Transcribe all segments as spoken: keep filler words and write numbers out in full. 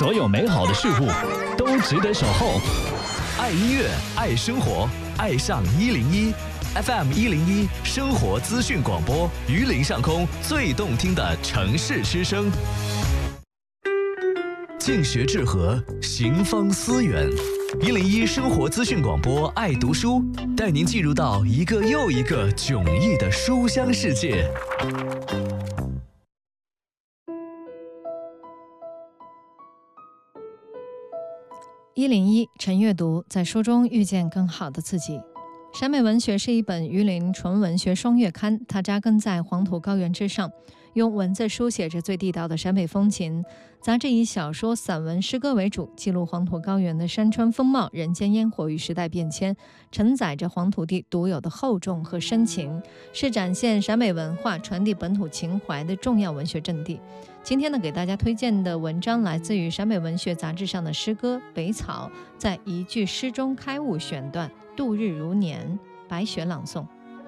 所有美好的事物都值得守候。爱音乐，爱生活，爱上一零一 F M 一零一生活资讯广播，榆林上空最动听的城市之声。静学致和，行方思远。一零一生活资讯广播，爱读书，带您进入到一个又一个迥异的书香世界。 一零一晨阅读，在书中遇见更好的自己。陕美文学是一本榆林纯文学双月刊，它扎根在黄土高原之上，用文字书写着最地道的陕北风情。杂志以小说、散文、诗歌为主，记录黄土高原的山川风貌、人间烟火与时代变迁，承载着黄土地独有的厚重和深情，是展现陕美文化、传递本土情怀的重要文学阵地。今天呢，给大家推荐的文章来自于陕美文学杂志上的诗歌《北草》，在一句诗中开悟选段，度日如年，白雪朗诵。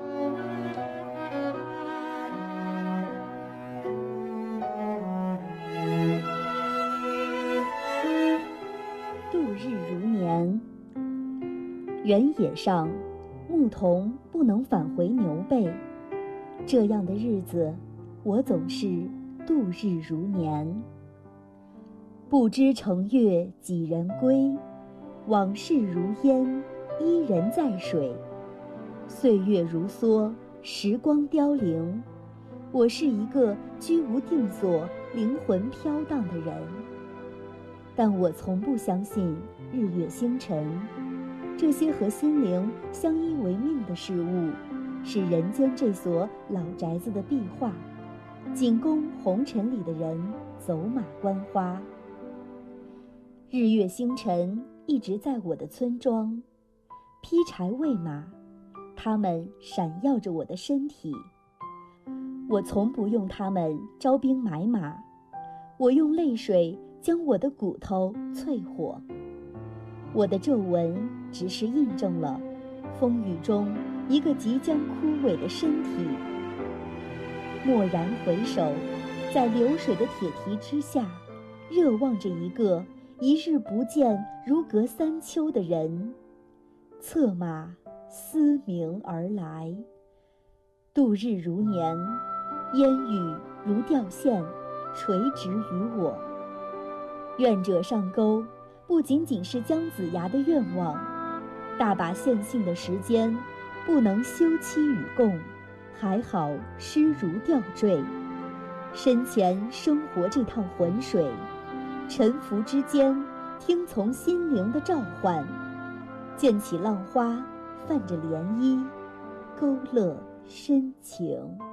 度日如年，原野上，牧童不能返回牛背，这样的日子，我总是度日如年。不知乘月几人归，往事如烟，伊人在水。岁月如梭，时光凋零，我是一个居无定所、灵魂飘荡的人。但我从不相信日月星辰，这些和心灵相依为命的事物，是人间这所老宅子的壁画，仅供红尘里的人走马观花。日月星辰一直在我的村庄，劈柴喂马，它们闪耀着我的身体。我从不用它们招兵买马，我用泪水将我的骨头淬火。我的皱纹只是印证了风雨中一个即将枯萎的身体。蓦然回首，在流水的铁蹄之下，热望着一个一日不见如隔三秋的人，策马嘶鸣而来。度日如年，烟雨如吊线垂直于我。愿者上钩不仅仅是姜子牙的愿望，大把线性的时间不能休戚与共，还好诗如吊坠。身前生活这趟浑水，沉浮之间听从心灵的召唤，溅起浪花泛着涟漪，勾勒深情。